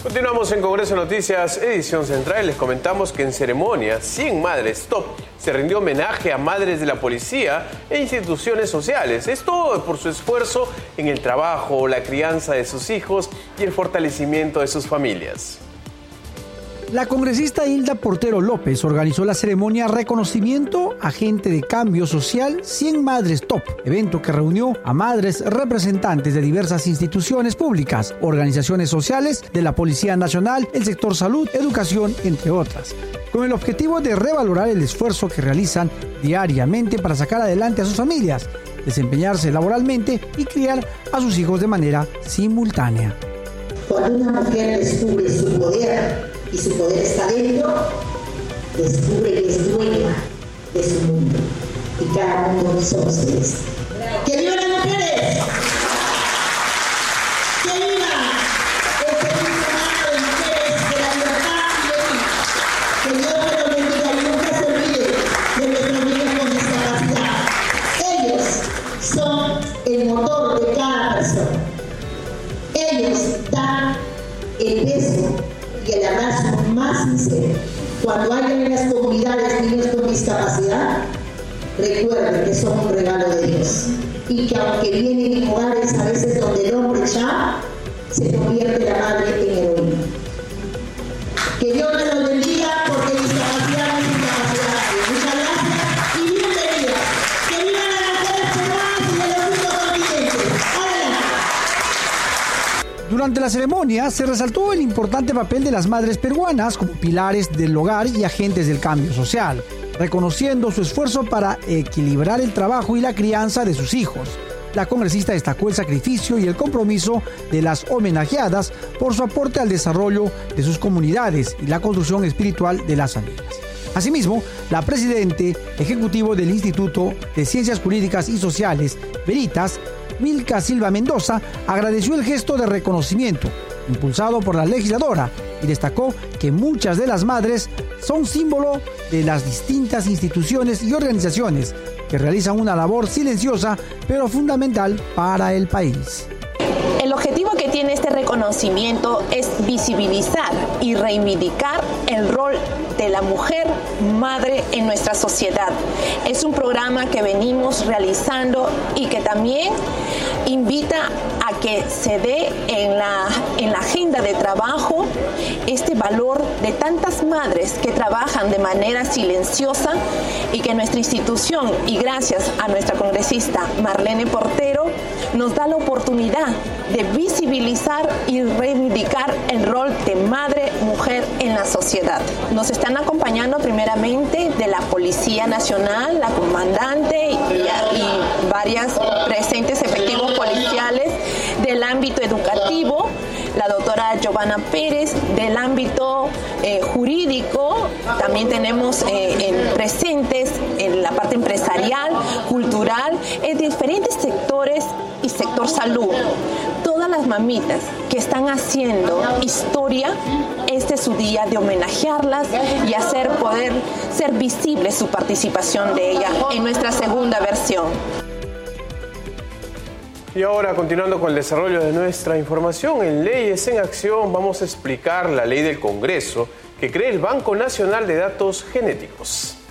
Continuamos en Congreso Noticias, edición central. Les comentamos que en ceremonia 100 Madres Top se rindió homenaje a madres de la policía e instituciones sociales. Esto por su esfuerzo en el trabajo, la crianza de sus hijos y el fortalecimiento de sus familias. La congresista Hilda Portero López organizó la ceremonia Reconocimiento Agente de Cambio Social 100 Madres Top, evento que reunió a madres representantes de diversas instituciones públicas, organizaciones sociales, de la Policía Nacional, el sector salud, educación, entre otras, con el objetivo de revalorar el esfuerzo que realizan diariamente para sacar adelante a sus familias, desempeñarse laboralmente y criar a sus hijos de manera simultánea. Cuando una mujer descubre su poder, y su poder está dentro, descubre que es dueña de su mundo. Y cada mundo son ustedes. ¡Que vivan las mujeres! ¡Que viva este semana de mujeres de la libertad y de vida! Que Dios me lo bendiga y nunca se olvide de nuestros niños con discapacidad. Ellos son el motor de cada persona. Ellos dan el beso y el abrazo más sincero. Cuando hay en las comunidades niños con discapacidad, recuerden que son un regalo de Dios y que aunque vienen en hogares a veces donde el hombre ya se convierte la madre en heroína. Que Dios me los bendiga, porque discapacidad no es discapacidad. Muchas gracias y bienvenidas. Que vivan las mujeres peruanas y de los 5 continentes. Adelante. Durante la ceremonia se resaltó el importante papel de las madres peruanas como pilares del hogar y agentes del cambio social, reconociendo su esfuerzo para equilibrar el trabajo y la crianza de sus hijos. La congresista destacó el sacrificio y el compromiso de las homenajeadas por su aporte al desarrollo de sus comunidades y la construcción espiritual de las familias. Asimismo, la presidente ejecutivo del Instituto de Ciencias Jurídicas y Sociales, Veritas, Milka Silva Mendoza, agradeció el gesto de reconocimiento impulsado por la legisladora y destacó que muchas de las madres son símbolo de las distintas instituciones y organizaciones que realizan una labor silenciosa pero fundamental para el país. El objetivo que tiene este reconocimiento es visibilizar y reivindicar el rol de la mujer madre en nuestra sociedad. Es un programa que venimos realizando y que también invita a que se dé en la agenda de trabajo este valor de tantas madres que trabajan de manera silenciosa y que nuestra institución, y gracias a nuestra congresista Marlene Portero, nos da la oportunidad de visibilizar y reivindicar el rol de madre, mujer en la sociedad. Nos están acompañando primeramente de la Policía Nacional, la comandante y varias presentes efectivos policiales del ámbito educativo, la doctora Giovanna Pérez, del ámbito jurídico, también tenemos presentes en la parte empresarial, cultural, en diferentes sectores y sector salud. Todas las mamitas que están haciendo historia, este es su día de homenajearlas y poder ser visible su participación de ella en nuestra segunda versión. Y ahora, continuando con el desarrollo de nuestra información, en Leyes en Acción vamos a explicar la ley del Congreso que crea el Banco Nacional de Datos Genéticos.